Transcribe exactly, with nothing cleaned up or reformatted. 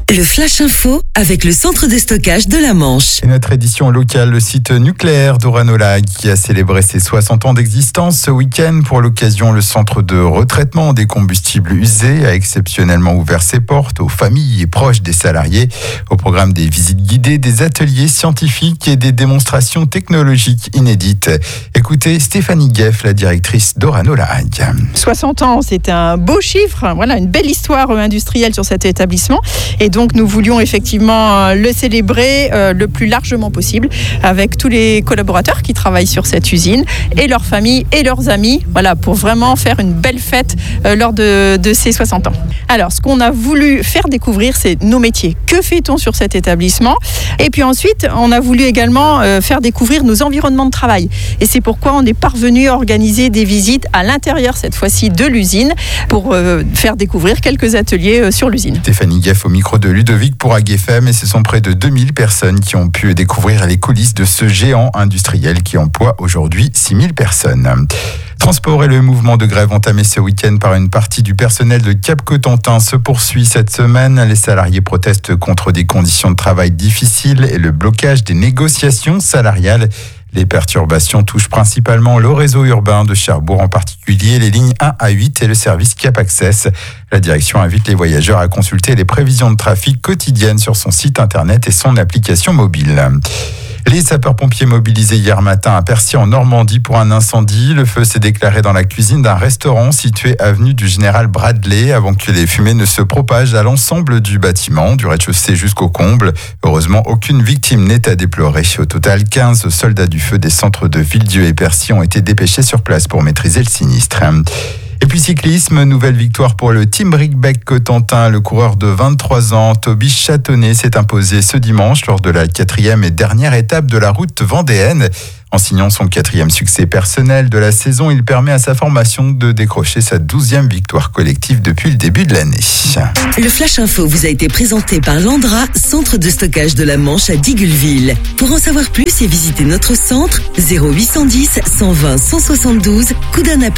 Le Flash Info avec le centre de stockage de la Manche. Et notre édition locale, le site nucléaire d'Oranola qui a célébré ses soixante ans d'existence ce week-end. Pour l'occasion, le centre de retraitement des combustibles usés a exceptionnellement ouvert ses portes aux familles et proches des salariés. Au programme des visites guidées, des ateliers scientifiques et des démonstrations technologiques inédites. Écoutez Stéphanie Gueff, la directrice d'Oranola. soixante ans, c'est un beau chiffre. Voilà, une belle histoire industrielle sur cet établissement. Et donc, Donc nous voulions effectivement le célébrer euh, le plus largement possible avec tous les collaborateurs qui travaillent sur cette usine et leurs familles et leurs amis, voilà, pour vraiment faire une belle fête euh, lors de, de ces soixante ans. Alors ce qu'on a voulu faire découvrir, c'est nos métiers. Que fait-on sur cet établissement? Et puis ensuite, on a voulu également euh, faire découvrir nos environnements de travail. Et c'est pourquoi on est parvenu à organiser des visites à l'intérieur, cette fois-ci, de l'usine pour euh, faire découvrir quelques ateliers euh, sur l'usine. Stéphanie Gueff au micro de Ludovic pour A G F M, et ce sont près de deux mille personnes qui ont pu découvrir les coulisses de ce géant industriel qui emploie aujourd'hui six mille personnes. Transport et le mouvement de grève entamé ce week-end par une partie du personnel de Cap Cotentin se poursuit cette semaine. Les salariés protestent contre des conditions de travail difficiles et le blocage des négociations salariales. Les perturbations touchent principalement le réseau urbain de Cherbourg, en particulier les lignes un à huit et le service Cap Access. La direction invite les voyageurs à consulter les prévisions de trafic quotidiennes sur son site internet et son application mobile. Les sapeurs-pompiers mobilisés hier matin à Percy en Normandie pour un incendie. Le feu s'est déclaré dans la cuisine d'un restaurant situé avenue du Général Bradley avant que les fumées ne se propagent à l'ensemble du bâtiment, du rez-de-chaussée jusqu'au comble. Heureusement, aucune victime n'est à déplorer. Au total, quinze soldats du feu des centres de Villedieu et Percy ont été dépêchés sur place pour maîtriser le sinistre. Et puis cyclisme, nouvelle victoire pour le Team Brickbeck Cotentin. Le coureur de vingt-trois ans, Toby Châtonnet, s'est imposé ce dimanche lors de la quatrième et dernière étape de la route vendéenne. En signant son quatrième succès personnel de la saison, il permet à sa formation de décrocher sa douzième victoire collective depuis le début de l'année. Le Flash Info vous a été présenté par Landra, centre de stockage de la Manche à Digulville. Pour en savoir plus et visiter notre centre, zéro huit cent dix, cent vingt, cent soixante-douze, coup d'un appel.